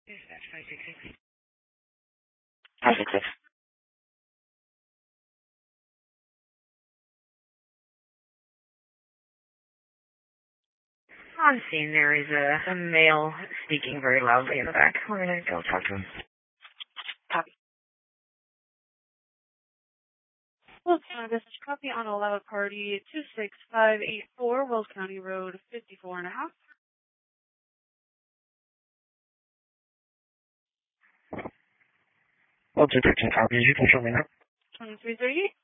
Dispatch 566. 566. On scene, there is a male speaking very loudly in the back. We're going to go talk to him. Copy. Wells County, this is copy on 11 party 26584, Wells County Road 54 and a half. Well, 213 copy. You can show me now. 2338.